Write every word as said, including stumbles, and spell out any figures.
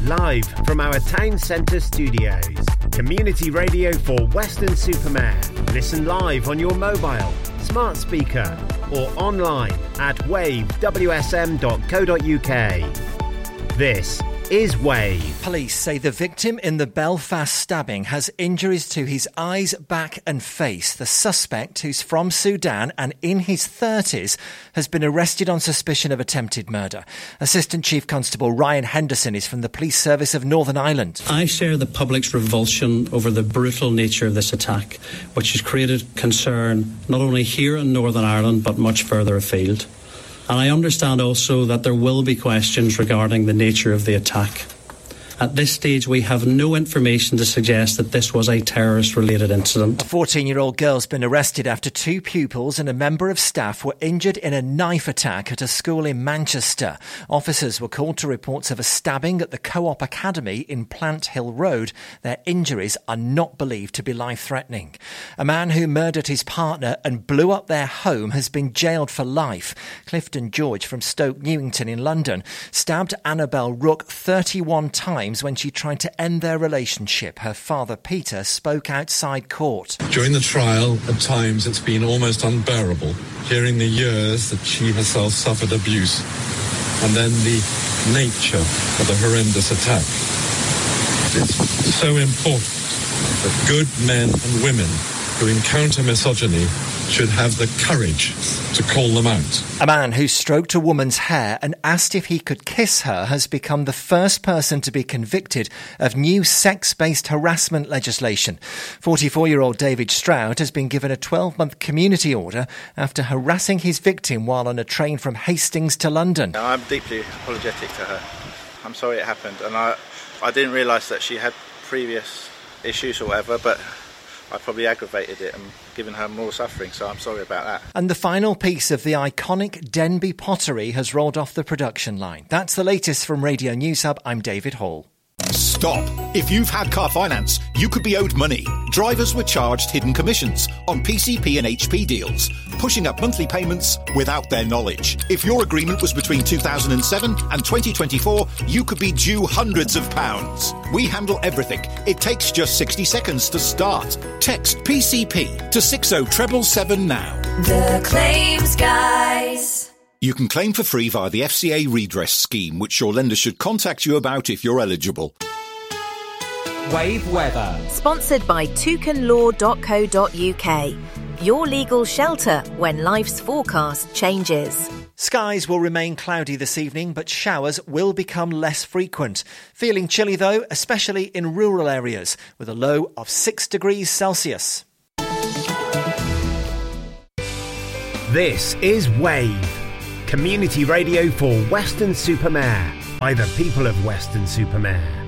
Live from our town centre studios. Community radio for Weston-super-Mare. Listen live on your mobile, smart speaker or online at wave w s m dot co dot u k. This is Wave. Police say the victim in the Belfast stabbing has injuries to his eyes, back and face. The suspect, who's from Sudan and in his thirties, has been arrested on suspicion of attempted murder. Assistant Chief Constable Ryan Henderson is from the Police Service of Northern Ireland. I share the public's revulsion over the brutal nature of this attack, which has created concern not only here in Northern Ireland but much further afield. And I understand also that there will be questions regarding the nature of the attack. At this stage, we have no information to suggest that this was a terrorist-related incident. A fourteen-year-old girl's been arrested after two pupils and a member of staff were injured in a knife attack at a school in Manchester. Officers were called to reports of a stabbing at the Co-op Academy in Plant Hill Road. Their injuries are not believed to be life-threatening. A man who murdered his partner and blew up their home has been jailed for life. Clifton George from Stoke Newington in London stabbed Annabelle Rook thirty-one times when she tried to end their relationship. Her father, Peter, spoke outside court. During the trial, at times it's been almost unbearable, hearing the years that she herself suffered abuse, and then the nature of the horrendous attack. It's so important that good men and women who encounter misogyny should have the courage to call them out. A man who stroked a woman's hair and asked if he could kiss her has become the first person to be convicted of new sex-based harassment legislation. forty-four-year-old David Stroud has been given a twelve-month community order after harassing his victim while on a train from Hastings to London. I'm deeply apologetic to her. I'm sorry it happened, and I, I didn't realise that she had previous issues or whatever, but I probably aggravated it and given her more suffering, so I'm sorry about that. And the final piece of the iconic Denby pottery has rolled off the production line. That's the latest from Radio News Hub. I'm David Hall. Stop. If you've had car finance, you could be owed money. Drivers were charged hidden commissions on P C P and H P deals, pushing up monthly payments without their knowledge. If your agreement was between two thousand seven and twenty twenty-four, you could be due hundreds of pounds. We handle everything. It takes just sixty seconds to start. Text P C P to six oh seven seven now. The Claims Guys. You can claim for free via the F C A redress scheme, which your lender should contact you about if you're eligible. Wave weather. Sponsored by toucan law dot co dot u k. Your legal shelter when life's forecast changes. Skies will remain cloudy this evening, but showers will become less frequent. Feeling chilly though, especially in rural areas, with a low of six degrees Celsius. This is Wave. Community radio for Weston-super-Mare by the people of Weston-super-Mare.